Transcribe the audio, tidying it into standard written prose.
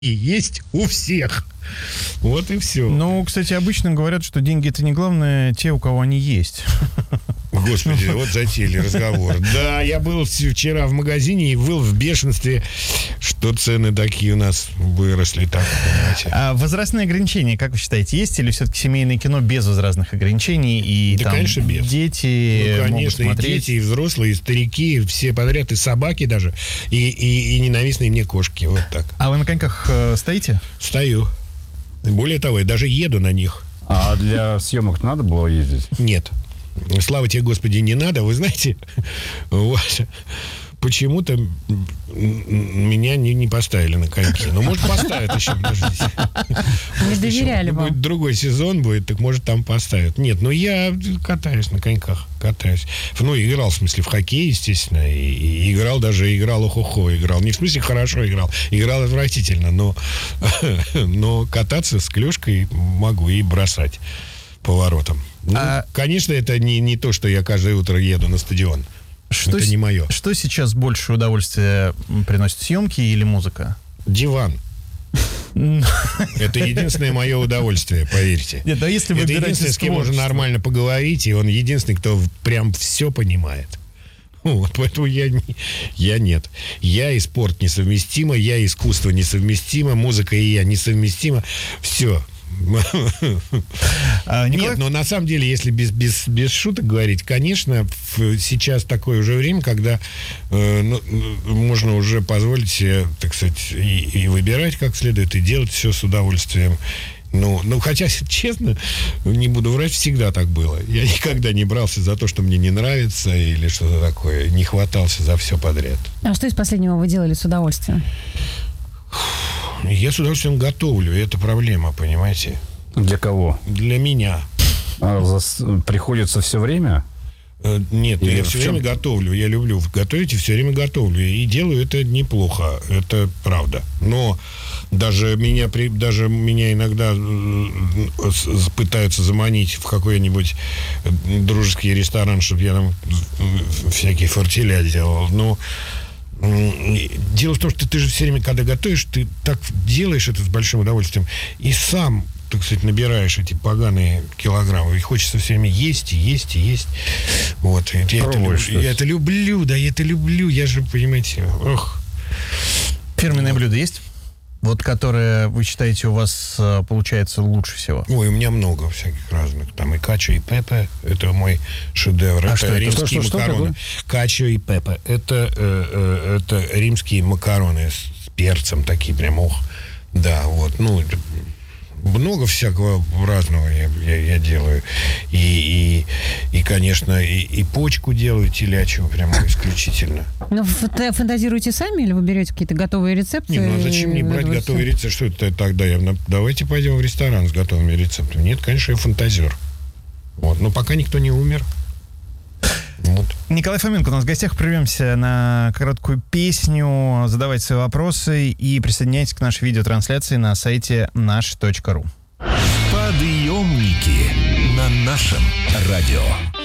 есть у всех. Вот и все. Ну, кстати, обычно говорят, что деньги — это не главное, те, у кого они есть. Господи, вот затеяли разговор. Да, я был вчера в магазине и был в бешенстве, что цены такие у нас выросли. Так, понимаете. А возрастные ограничения, как вы считаете, есть или все-таки семейное кино без возрастных ограничений? И да, там конечно, без. Дети конечно, могут смотреть? И дети, и взрослые, и старики, все подряд, и собаки даже, и ненавистные мне кошки. Вот так. А вы на коньках стоите? Стою. Более того, я даже еду на них. А для съемок надо было ездить? Нет. Слава тебе, Господи, не надо. Вы знаете, вот, почему-то меня не поставили на коньки. Ну, может, поставят еще, подождите. Не доверяли вам. Будет другой сезон будет, так может, там поставят. Нет, ну я катаюсь на коньках, катаюсь. Ну, играл, в смысле, в хоккей, естественно, и играл хо-хо, играл. Не в смысле хорошо играл отвратительно, но кататься с клюшкой могу и бросать поворотом. Ну, конечно, это не то, что я каждое утро еду на стадион. Это не мое. Что сейчас больше удовольствия приносит, съемки или музыка? Диван. Это единственное мое удовольствие, поверьте. Нет, а если это единственное, с кем можно нормально поговорить, и он единственный, кто прям все понимает. Вот, поэтому я нет. Я и спорт несовместимо, я и искусство несовместимо, музыка и я несовместимо. Все. Нет, но на самом деле, если без шуток говорить, конечно, сейчас такое уже время, когда можно уже позволить себе, так сказать, и выбирать как следует, и делать все с удовольствием. Ну, хотя, честно, не буду врать, всегда так было. Я никогда не брался за то, что мне не нравится или что-то такое. Не хватался за все подряд. А что из последнего вы делали с удовольствием? Я с удовольствием готовлю, и это проблема, понимаете? Для кого? Для меня. Приходится все время? Нет, я все время готовлю. Я люблю готовить и все время готовлю. И делаю это неплохо. Это правда. Но даже меня иногда пытаются заманить в какой-нибудь дружеский ресторан, чтобы я там всякие фортеля делал. Но дело в том, что ты же все время, когда готовишь, ты так делаешь это с большим удовольствием и сам, так сказать, набираешь эти поганые килограммы. И хочется все время есть и есть и есть. Вот. Я это люблю, да, я это люблю. Я же, понимаете, Фирменное блюдо есть? Вот, которое, вы считаете, у вас получается лучше всего? Ой, у меня много всяких разных. Там и качо, и пепе. Это мой шедевр. А это римские макароны. Качо и пепе. Это римские макароны с перцем. Такие прям, да, вот. Ну, много всякого разного я делаю. И конечно, и почку делаю телячью прямо исключительно. Ну, фантазируете сами или вы берете какие-то готовые рецепты? Не, ну зачем мне брать готовые рецепты? Что это тогда? Давайте пойдем в ресторан с готовыми рецептами. Нет, конечно, я фантазер. Вот. Но пока никто не умер. Вот. Николай Фоменко у нас в гостях. Прервемся на короткую песню. Задавайте свои вопросы и присоединяйтесь к нашей видеотрансляции на сайте наш.ру. Подъемники на нашем радио.